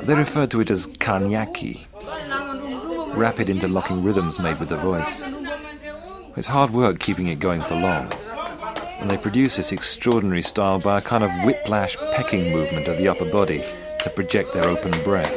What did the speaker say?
They referred to it as kanyaki, rapid interlocking rhythms made with the voice. It's hard work keeping it going for long, and they produce this extraordinary style by a kind of whiplash pecking movement of the upper body to project their open breath.